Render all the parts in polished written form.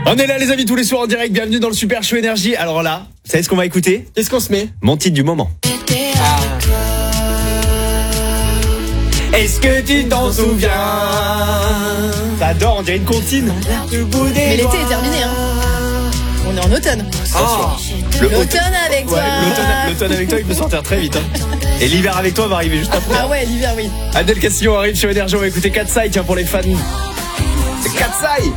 On est là les amis tous les soirs en direct, bienvenue dans le Super Show Énergie. Alors là, vous savez ce qu'on va écouter? Qu'est-ce qu'on se met? Mon titre du moment. Est-ce que tu t'en souviens? T'adores, on dirait une comptine. Mais l'été est terminé, hein. On est en automne. L'automne avec toi. Ouais, l'automne avec toi, il peut sortir très vite. Hein. Et l'hiver avec toi va arriver juste après. Ah ouais, l'hiver, oui. Adèle Castillo arrive sur Énergie, on va écouter Katsai, tiens, pour les fans. C'est Katsai.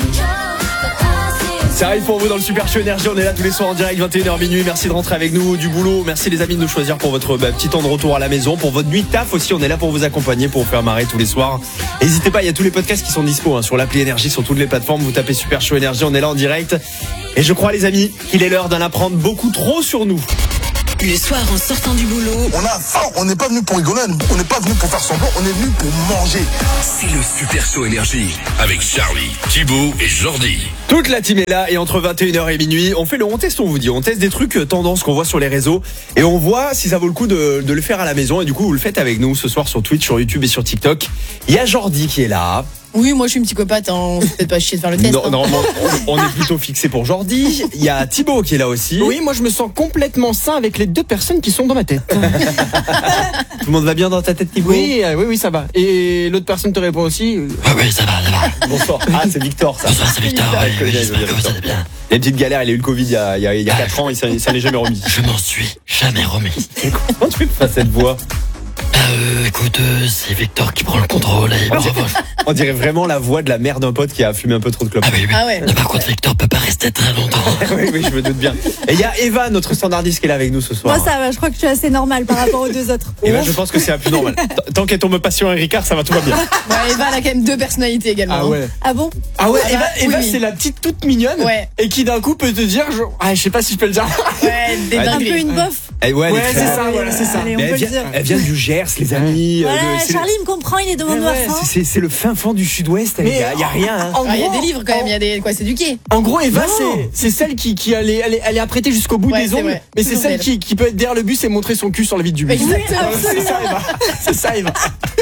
Ça arrive pour vous dans le Super Show Énergie, on est là tous les soirs en direct, 21h minuit. Merci de rentrer avec nous du boulot. Merci les amis de nous choisir pour votre petit temps de retour à la maison. Pour votre nuit de taf aussi, on est là pour vous accompagner, pour vous faire marrer tous les soirs. N'hésitez pas, il y a tous les podcasts qui sont dispo sur l'appli Énergie, sur toutes les plateformes. Vous tapez Super Show Énergie, on est là en direct. Et je crois les amis qu'il est l'heure d'en apprendre beaucoup trop sur nous. Le soir en sortant du boulot, on a faim, on n'est pas venu pour rigoler, on n'est pas venu pour faire semblant, on est venu pour manger. C'est le Super Show Énergie avec Charlie, Thibaut et Jordi. Toute la team est là et entre 21h et minuit, on fait le on teste, on vous dit. On teste des trucs tendances qu'on voit sur les réseaux et on voit si ça vaut le coup de le faire à la maison. Et du coup, vous le faites avec nous ce soir sur Twitch, sur YouTube et sur TikTok. Il y a Jordi qui est là. Oui, moi je suis une psychopathe, hein. On se fait peut-être pas chier de faire le test. Non, normalement, on est plutôt fixé pour Jordi. Il y a Thibaut qui est là aussi. Oui, moi je me sens complètement sain avec les deux personnes qui sont dans ma tête. Tout le monde va bien dans ta tête, Thibaut? Oui, ça va. Et l'autre personne te répond aussi. oui, ça va. Bonsoir. Ah, c'est Victor, ça. Bonsoir, c'est Victor. Oui, j'espère que vous allez bien. Il y a une petite galère, il a eu le Covid il y a 4 ans et ça n'est jamais remis. Je m'en suis jamais remis. Comment tu fais faire cette voix? Écoute, c'est Victor qui prend le contrôle. Et on dirait vraiment la voix de la mère d'un pote qui a fumé un peu trop de clopes. Ah oui. Ah ouais. Mais par contre, Victor peut pas rester très longtemps. oui, je me doute bien. Et il y a Eva, notre standardiste, qui est là avec nous ce soir. Moi ça va, je crois que je suis assez normale par rapport aux deux autres. Eva, je pense que c'est la plus normale. Tant qu'elle tombe pas sur un Ricard, ça va, tout va bien. Ouais, Eva, elle a quand même deux personnalités également. Ah ouais. Ah bon? Ah ouais, Ah bah, Eva oui. c'est la petite toute mignonne. Ouais. Et qui d'un coup peut te dire, je sais pas si je peux le dire. Ouais, des Ouais, Un peu dingueries. une bof. Ouais, Ouais, elle est c'est très- ça, voilà, c'est ça. Allez, on Mais peut le dire. elle vient du Gers, les amis. Voilà, c'est Charlie me comprend, il est devant Mais nous à ouais, fin. c'est le fin fond du sud-ouest, les gars. Il y a rien. Hein. En Ah, il y a gros, des livres quand même, il y a des quoi s'éduquer. En gros, Eva, Non. c'est celle qui elle est apprêtée jusqu'au bout Ouais, des c'est ongles, vrai. mais c'est C'est celle elle. qui peut être derrière le bus et montrer son cul sur le vide du bus. Exactement. C'est ça, Eva. C'est ça, Eva.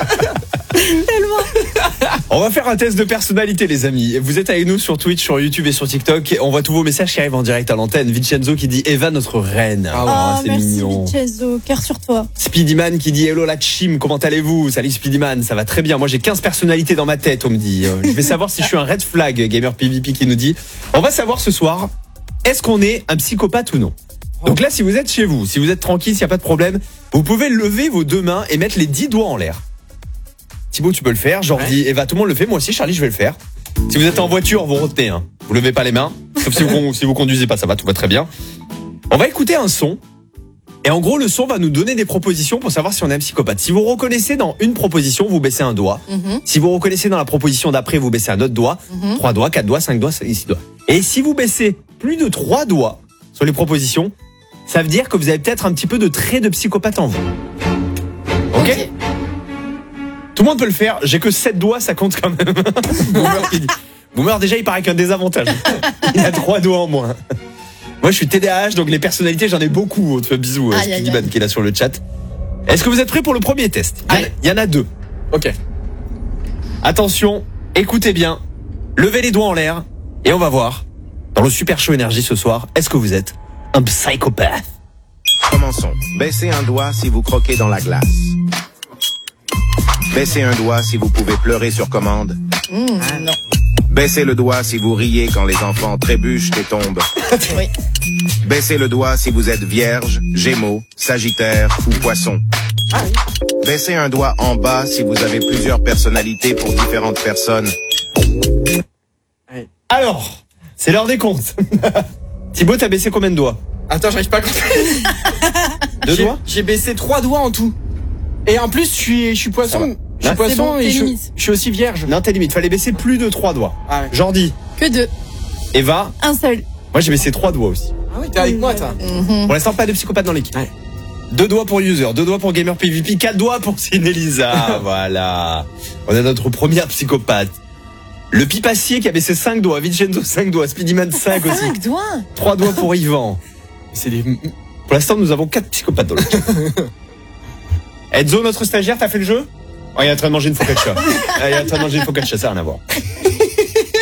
On va faire un test de personnalité, les amis. Vous êtes avec nous sur Twitch, sur YouTube et sur TikTok. On voit tous vos messages qui arrivent en direct à l'antenne. Vincenzo qui dit Eva, notre reine. Ah ouais. Oh, c'est merci mignon. Vincenzo, cœur sur toi. Speedyman qui dit hello la chim, comment allez-vous? Salut Speedyman, ça va très bien. Moi j'ai 15 personnalités dans ma tête, on me dit. Je vais savoir si je suis un red flag, Gamer PVP qui nous dit. On va savoir ce soir, est-ce qu'on est un psychopathe ou non? Donc là, si vous êtes chez vous, si vous êtes tranquille, s'il n'y a pas de problème, vous pouvez lever vos deux mains et mettre les 10 doigts en l'air. Thibaut, tu peux le faire. Jordi, Eva, tout le monde le fait. Moi aussi, Charlie, je vais le faire. Si vous êtes en voiture, vous retenez. Hein. Vous levez pas les mains. Sauf si vous conduisez pas, ça va, tout va très bien. On va écouter un son. Et en gros, le son va nous donner des propositions pour savoir si on est un psychopathe. Si vous reconnaissez dans une proposition, vous baissez un doigt. Si vous reconnaissez dans la proposition d'après, vous baissez un autre doigt. 3 doigts, 4 doigts, 5 doigts, 6 doigts. Et si vous baissez plus de 3 doigts sur les propositions, ça veut dire que vous avez peut-être un petit peu de trait de psychopathe en vous. Ok. Tout le monde peut le faire. J'ai que 7 doigts, ça compte quand même. Boomer qui dit. Boomer, déjà, il paraît qu'un désavantage. Il a 3 doigts en moins. Moi, je suis TDAH, donc les personnalités, j'en ai beaucoup. On te fait bisous, Aïe, aïe, Speedyman aïe. qui est là sur le chat. Est-ce que vous êtes prêts pour le premier test? Il y en a 2. Ok. Attention, écoutez bien. Levez les doigts en l'air et on va voir. Dans le Super Show Énergie ce soir, est-ce que vous êtes un psychopathe? Commençons. Baissez un doigt si vous croquez dans la glace. Baissez un doigt si vous pouvez pleurer sur commande. Non. Baissez le doigt si vous riez quand les enfants trébuchent et tombent. Oui. Baissez le doigt si vous êtes vierge, gémeaux, sagittaire ou poisson. Baissez un doigt en bas si vous avez plusieurs personnalités pour différentes personnes. Alors, c'est l'heure des comptes. Thibaut, t'as baissé combien de doigts? Attends, j'arrive pas à compter. 2 doigts? J'ai baissé 3 doigts en tout. Et en plus, je suis poisson. Je suis Là, poisson bon, et t'es je limite. suis aussi vierge. Non, t'es limite. Fallait baisser plus de 3 doigts. Ah ouais. Jordi, Que deux. Eva, Un seul. moi j'ai baissé 3 doigts aussi. Ah oui, t'es avec moi, toi. Pour l'instant, pas de psychopathe dans l'équipe. Ouais. 2 doigts pour User, 2 doigts pour Gamer PVP, 4 doigts pour Cinelisa. Voilà. On a notre première psychopathe. Le pipassier qui a baissé 5 doigts, Vincenzo 5 doigts, Speedyman 5 aussi. 5 doigts. 3 doigts pour Yvan. C'est des... Pour l'instant, nous avons 4 psychopathes dans l'équipe. Enzo, notre stagiaire, t'as fait le jeu? Oh, il est en train de manger une focaccia. Il est en train de manger une focaccia, ça n'a rien à voir.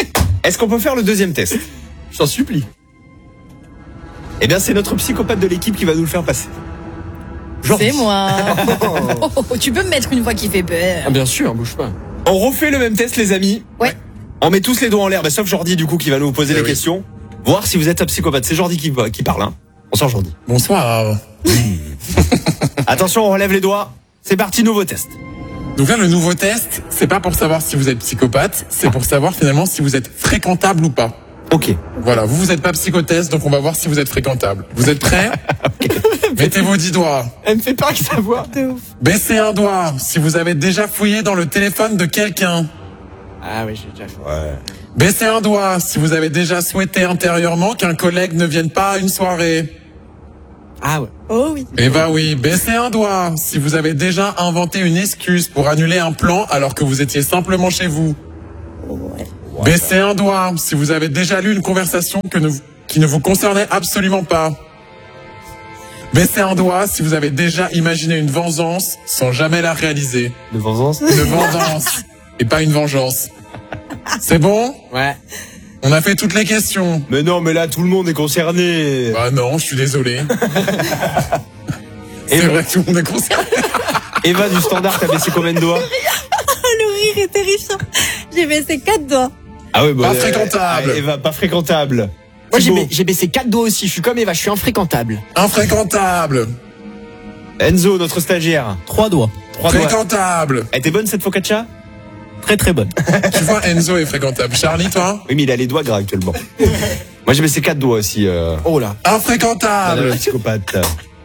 Est-ce qu'on peut faire le deuxième test? Je t'en supplie. Eh bien, c'est notre psychopathe de l'équipe qui va nous le faire passer. Jordi. C'est moi. Oh, tu peux me mettre une voix qui fait peur. Ah, bien sûr, bouge pas. On refait le même test, les amis. Ouais. On met tous les doigts en l'air, sauf Jordi, du coup, qui va nous poser les oui. questions. Voir si vous êtes un psychopathe. C'est Jordi qui parle, hein. Bonsoir, Jordi. Bonsoir. Attention, on relève les doigts. C'est parti, nouveau test. Donc là, le nouveau test, c'est pas pour savoir si vous êtes psychopathe, c'est pour savoir finalement si vous êtes fréquentable ou pas. Ok. Voilà, vous êtes pas psychotest, donc on va voir si vous êtes fréquentable. Vous êtes prêts? Mettez vos 10 doigts. Elle me fait peur avec sa voix. De ouf. Baissez un doigt si vous avez déjà fouillé dans le téléphone de quelqu'un. Ah oui, j'ai déjà fait. Baissez un doigt si vous avez déjà souhaité intérieurement qu'un collègue ne vienne pas à une soirée. Ah ouais. Oh oui. Eh ben oui, baissez un doigt si vous avez déjà inventé une excuse pour annuler un plan alors que vous étiez simplement chez vous. Ouais. Baissez un doigt si vous avez déjà lu une conversation qui ne vous concernait absolument pas. Baissez un doigt si vous avez déjà imaginé une vengeance sans jamais la réaliser. De vengeance. Une vengeance et pas une vengeance. C'est bon? Ouais. On a fait toutes les questions. Mais non, mais là, tout le monde est concerné. Bah non, je suis désolé. C'est Eva, vrai que tout le monde est concerné. Eva du standard, t'as baissé combien de doigts? Le rire est terrifiant. J'ai baissé 4 doigts. Ah ouais, Pas fréquentable. Eva, pas fréquentable. Moi, Thibaut. j'ai baissé 4 doigts aussi. Je suis comme Eva, je suis infréquentable. Infréquentable. Enzo, notre stagiaire. 3 doigts. 3 doigts. Fréquentable. Elle était bonne cette focaccia? Très très bonne. Tu vois, Enzo est fréquentable. Charlie, toi? Oui, mais il a les doigts gras actuellement. Moi, j'ai baissé 4 doigts aussi. Oh là. Infréquentable. Le psychopathe.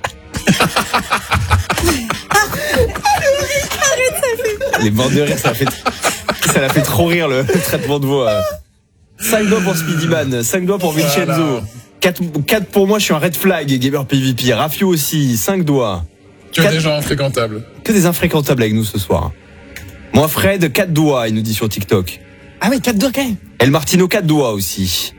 Les bandes de rire, ça l'a fait trop rire le traitement de voix. 5 doigts pour Speedyman, 5 doigts pour Vincenzo. 4 pour moi, je suis un red flag, gamer PVP. Rafio aussi, 5 doigts. Que des gens infréquentables. Que des infréquentables avec nous ce soir. Moi, Fred, 4 doigts, il nous dit sur TikTok. Ah ouais, 4 doigts quand même. El Martino, 4 doigts aussi.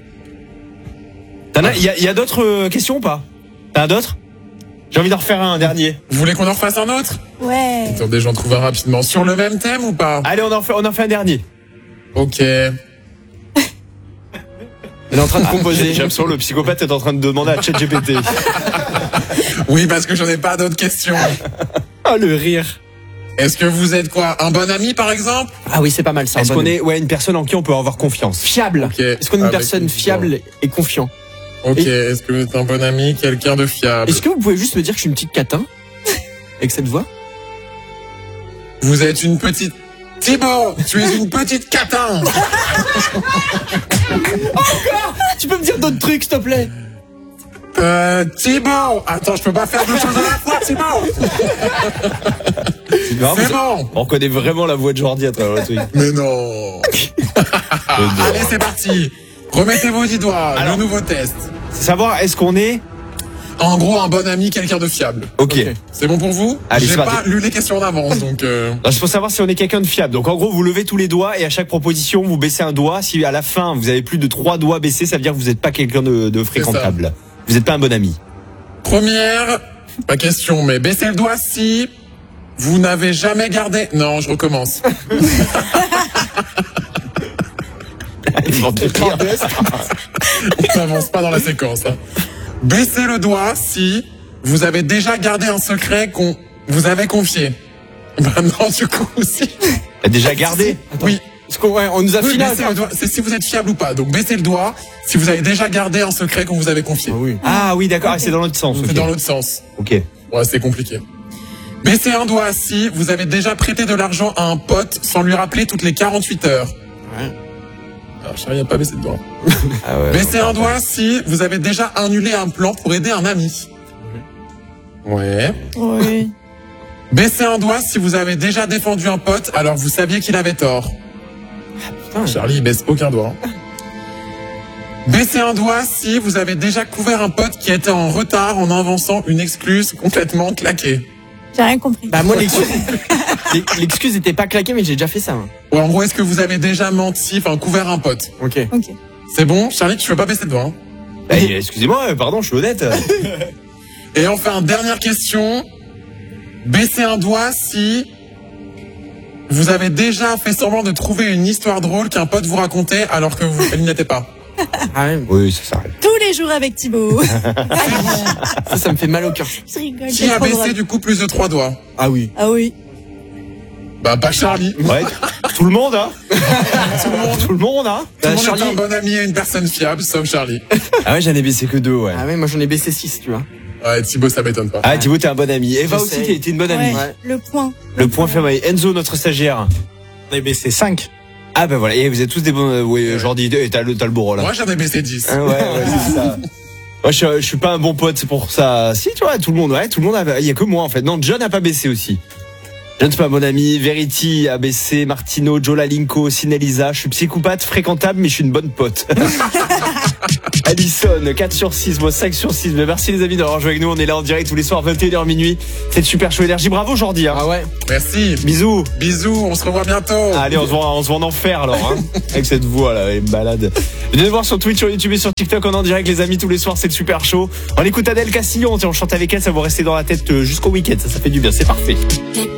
Il y a d'autres questions ou pas? T'en as d'autres? J'ai envie d'en refaire un dernier. Vous voulez qu'on en refasse un autre? Ouais. Attendez, j'en trouve un rapidement. Sur le même thème ou pas? Allez, on en fait un dernier. Ok. Elle est en train de composer. J'ai l'impression que le psychopathe est en train de demander à ChatGPT. Oui, parce que j'en ai pas d'autres questions. Oh, le rire. Est-ce que vous êtes quoi? Un bon ami, par exemple? Ah oui, c'est pas mal ça. Est-ce qu'on est une personne en qui on peut avoir confiance? fiable? Ok. Est-ce qu'on est une Avec personne une fiable et confiant? Ok, est-ce que vous êtes un bon ami, quelqu'un de fiable? Est-ce que vous pouvez juste me dire que je suis une petite catin? Avec cette voix? Vous êtes une petite... Thibaut, tu es une petite catin. Tu peux me dire d'autres trucs, s'il te plaît? Thibaut. Attends, je peux pas faire deux choses à la fois, Thibaut. C'est bon. On reconnaît vraiment la voix de Jordi à travers le truc. Mais non. Allez, c'est parti. Remettez vos 10 doigts, Alors. le nouveau test. C'est savoir, est-ce qu'on est... En gros, un bon ami, quelqu'un de fiable. Ok. C'est bon pour vous? Allez, J'ai c'est pas parti. lu les questions en avance, donc... Il faut savoir si on est quelqu'un de fiable. Donc en gros, vous levez tous les doigts et à chaque proposition, vous baissez un doigt. Si à la fin, vous avez plus de 3 doigts baissés, ça veut dire que vous n'êtes pas quelqu'un de fréquentable. Vous n'êtes pas un bon ami. Première, pas question, mais baissez le doigt si vous n'avez jamais gardé... Non, je recommence. On n'avance pas dans la séquence. Hein. Baissez le doigt si vous avez déjà gardé un secret qu'on vous avait confié. Ben non, du coup, si. T'as déjà gardé? Oui. Est-ce qu'on on nous a Oui, filé baissez le doigt. C'est si vous êtes fiable ou pas. Donc baissez le doigt si vous avez déjà gardé un secret qu'on vous avait confié. Ah oui, d'accord. Ah, c'est dans l'autre sens. C'est ok. dans l'autre sens. Ok. Ouais, c'est compliqué. Baissez un doigt si vous avez déjà prêté de l'argent à un pote sans lui rappeler toutes les 48 heures. Ouais. Alors, Charlie n'a pas baissé le doigt. Ah ouais. Baissez un doigt si vous avez déjà annulé un plan pour aider un ami. Ouais. Oui. Baissez un doigt si vous avez déjà défendu un pote alors vous saviez qu'il avait tort. Putain, Charlie, il baisse aucun doigt. Baissez un doigt si vous avez déjà couvert un pote qui était en retard en avançant une excuse complètement claquée. J'ai rien compris. Bah moi l'excuse était pas claquée mais j'ai déjà fait ça. Hein. Ou en gros, est-ce que vous avez déjà menti, enfin couvert un pote? Ok. Ok. C'est bon, Charlie, tu veux pas baisser le doigt, hein? Eh, excusez-moi, pardon, je suis honnête. Et enfin, dernière question. Baissez un doigt si vous avez déjà fait semblant de trouver une histoire drôle qu'un pote vous racontait alors que vous n'y n'étiez pas. Ah ouais, Oui, ça s'arrête. Tous les jours avec Thibaut. ça me fait mal au cœur. Je rigole. Qui c'est a trop baissé drôle. du coup plus de 3 doigts? Ah oui. Ah oui. Bah pas Charlie. Ouais, tout le monde, hein. Tout le monde, hein. Tout le monde Charlie. est un bon ami et une personne fiable, sauf Charlie. Ah ouais, j'en ai baissé que 2, ouais. Ah ouais, moi j'en ai baissé 6, tu vois. Ouais, Thibaut, ça m'étonne pas. Ah, Thibaut, t'es un bon ami. Eva aussi, J'essaye. t'es une bonne amie. Ouais, le point. Le point fermé. Enzo, notre stagiaire. On a baissé 5. Ah ben voilà, et vous êtes tous des bons. Oui, Jordi, t'as le beau rôle. Moi, j'en ai baissé 10. Ah ouais, c'est ça. Moi, je suis pas un bon pote, c'est pour ça. Si, tu vois, tout le monde a, il y a que moi, en fait. Non, John a pas baissé aussi. John, c'est pas un bon ami. Verity a baissé, Martino, Joe Lalinko, Sinelisa. Je suis psychopathe, fréquentable, mais je suis une bonne pote. Alison, 4 sur 6, moi 5 sur 6. Mais merci les amis d'avoir joué avec nous. On est là en direct tous les soirs, 21h minuit. C'est le Super Show Énergie. Bravo, Jordi, hein. Ah ouais. Merci. Bisous. Bisous, on se revoit bientôt. Allez, on se voit en enfer alors, hein, avec cette voix là, elle est malade. Venez nous voir sur Twitch, sur YouTube et sur TikTok, on est en direct les amis tous les soirs, c'est le Super Show. On écoute Adèle Castillon, on chante avec elle, ça va rester dans la tête jusqu'au week-end, ça fait du bien, c'est parfait.